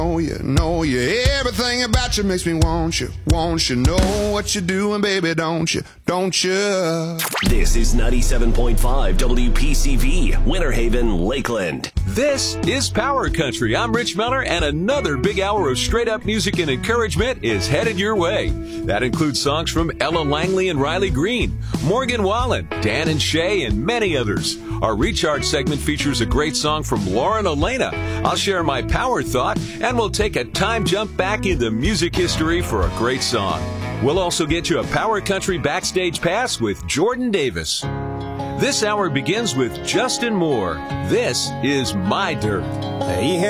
Know you. Everything about you makes me want you. Know what you're doing, baby, don't you? This is 97.5 WPCV, Winter Haven, Lakeland. This is Power Country. I'm Rich Miller, and another big hour of straight-up music and encouragement is headed your way. That includes songs from Ella Langley and Riley Green, Morgan Wallen, Dan and Shay, and many others. Our Recharge segment features a great song from Lauren Elena. I'll share my power thought, and we'll take a time jump back into music history for a great song. We'll also get you a Power Country backstage pass with Jordan Davis. This hour begins with Justin Moore. This is My Dirt.